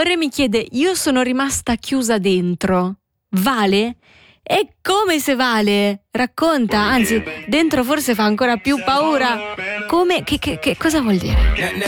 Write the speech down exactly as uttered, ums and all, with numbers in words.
Ore mi chiede: io sono rimasta chiusa dentro, vale? È come se vale? Racconta, anzi, dentro forse fa ancora più paura. Come? Che, che, che cosa vuol dire?